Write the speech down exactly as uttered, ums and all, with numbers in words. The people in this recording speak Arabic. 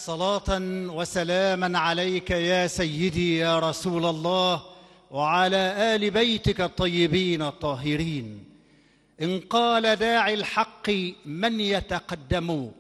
صلاة وسلاما عليك يا سيدي يا رسول الله، وعلى آل بيتك الطيبين الطاهرين. إن قال داعي الحق من يتقدم،